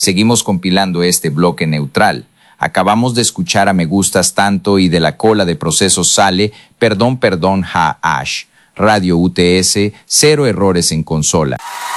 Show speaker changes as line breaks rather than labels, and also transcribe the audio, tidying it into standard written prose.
Seguimos compilando este bloque neutral. Acabamos de escuchar a Me Gustas Tanto y de la cola de procesos sale Perdón, Perdón, Ja, Ash. Radio UTS, 0 errores en consola.